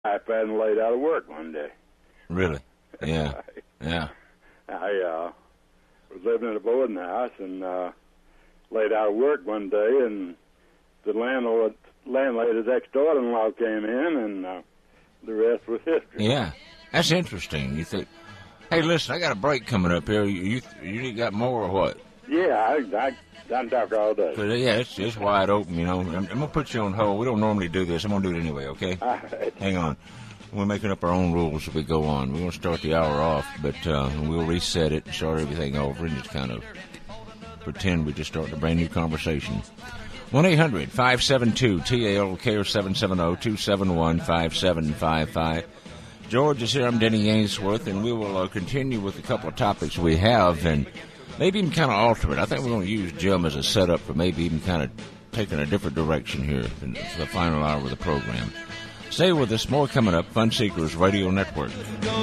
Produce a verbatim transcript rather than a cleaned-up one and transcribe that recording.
wife hadn't laid out of work one day. Really? Yeah. Yeah. I uh, was living in a boarding house and uh, laid out of work one day, and the landlord, landlady's ex-daughter-in-law came in, and uh, the rest was history. Yeah. That's interesting. You think, hey, listen, I got a break coming up here. You you, you got more or what? Yeah, I, I, I talk all day. So, yeah, it's, it's wide open, you know. I'm, I'm going to put you on hold. We don't normally do this. I'm going to do it anyway, okay? All right. Hang on. We're making up our own rules as we go on. We're going to start the hour off, but uh, we'll reset it and start everything over and just kind of pretend we're just starting a brand new conversation. one eight hundred five seven two T A L K or seven seven zero two seven one five seven five five. George is here. I'm Denny Ainsworth, and we will uh, continue with a couple of topics we have and maybe even kind of alter it. I think we're going to use Jim as a setup for maybe even kind of taking a different direction here in the final hour of the program. Stay with us. More coming up. Fun Seekers Radio Network.